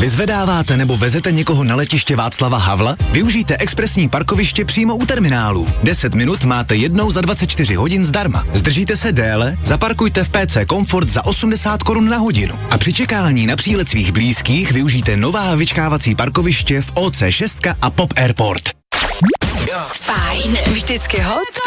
Vyzvedáváte nebo vezete někoho na letiště Václava Havla? Využijte expresní parkoviště přímo u terminálu. 10 minut máte jednou za 24 hodin zdarma. Zdržíte se déle? Zaparkujte v PC Comfort za 80 korun na hodinu. A při čekání na přílet svých blízkých využijte nová vyčkávací parkoviště v OC6 a Pop Airport. Fajn, vždycky hot.